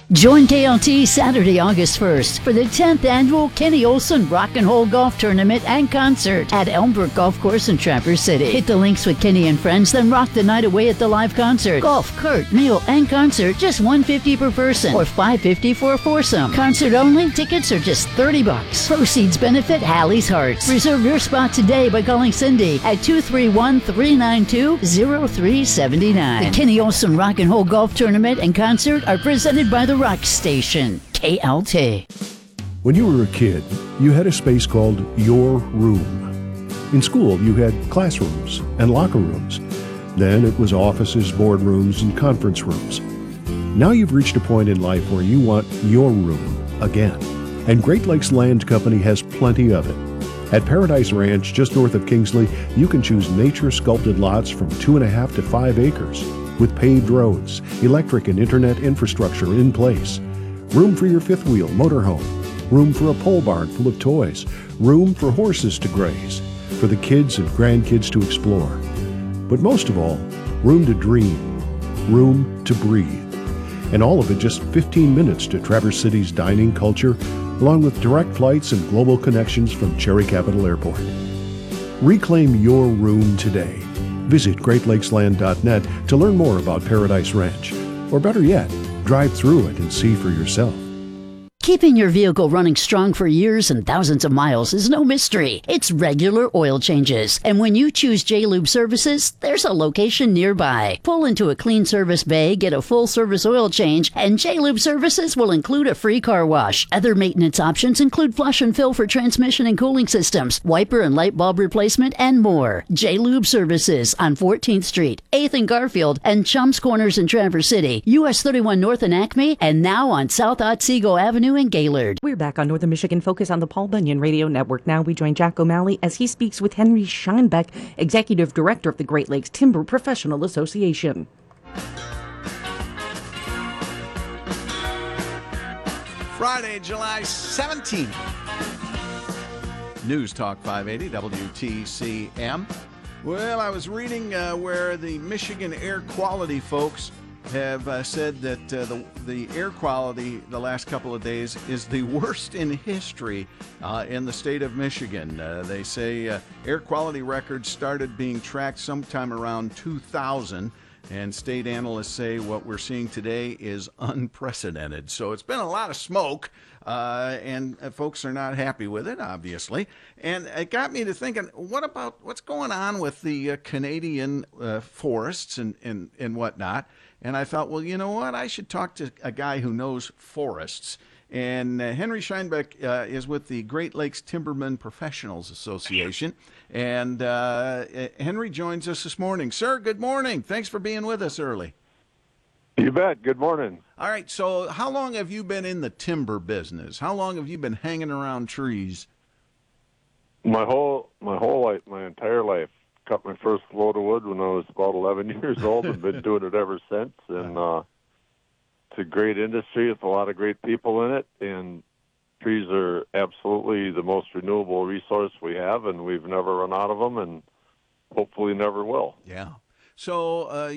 Join KLT Saturday, August 1st for the 10th annual Kenny Olson Rock and Roll Golf Tournament and Concert at Elmbrook Golf Course in Traverse City. Hit the links with Kenny and friends, then rock the night away at the live concert. Golf, cart, meal, and concert, just $150 per person or $550 for a foursome. Concert only, tickets are just $30. Proceeds benefit Hallie's Hearts. Reserve your spot today by calling Cindy at 231-392-0379. The Kenny Olson Rock and Roll Golf Tournament and Concert are presented by the Rock Station, KLT. When you were a kid, you had a space called your room. In school, you had classrooms and locker rooms. Then it was offices, boardrooms, and conference rooms. Now you've reached a point in life where you want your room again. And Great Lakes Land Company has plenty of it. At Paradise Ranch, just north of Kingsley, you can choose nature-sculpted lots from 2.5 to 5 acres. With paved roads, electric and internet infrastructure in place. Room for your fifth wheel motorhome. Room for a pole barn full of toys. Room for horses to graze. For the kids and grandkids to explore. But most of all, room to dream. Room to breathe. And all of it just 15 minutes to Traverse City's dining culture, along with direct flights and global connections from Cherry Capital Airport. Reclaim your room today. Visit GreatLakesLand.net to learn more about Paradise Ranch. Or better yet, drive through it and see for yourself. Keeping your vehicle running strong for years and thousands of miles is no mystery. It's regular oil changes. And when you choose J-Lube Services, there's a location nearby. Pull into a clean service bay, get a full service oil change, and J-Lube Services will include a free car wash. Other maintenance options include flush and fill for transmission and cooling systems, wiper and light bulb replacement, and more. J-Lube Services on 14th Street, 8th and Garfield, and Chums Corners in Traverse City, US 31 North and Acme, and now on South Otsego Avenue in Gaylord. We're back on Northern Michigan Focus on the Paul Bunyan Radio Network. Now we join Jack O'Malley as he speaks with Henry Scheinbeck, Executive Director of the Great Lakes Timber Professional Association. Friday, July 17th. News Talk 580 WTCM. Well, I was reading where the Michigan air quality folks have said that the air quality the last couple of days is the worst in history in the state of Michigan. They say air quality records started being tracked sometime around 2000, and state analysts say what we're seeing today is unprecedented. So it's been a lot of smoke, and folks are not happy with it, obviously. And it got me to thinking, what about what's going on with the Canadian forests and whatnot? And I thought, well, you know what? I should talk to a guy who knows forests. And Henry Scheinbeck is with the Great Lakes Timbermen Professionals Association. And Henry joins us this morning. Sir, good morning. Thanks for being with us early. You bet. Good morning. All right. So how long have you been in the timber business? How long have you been hanging around trees? My whole life, my entire life. Cut my first load of wood when I was about 11 years old and been doing it ever since. And it's a great industry with a lot of great people in it. And trees are absolutely the most renewable resource we have, and we've never run out of them and hopefully never will. Yeah. So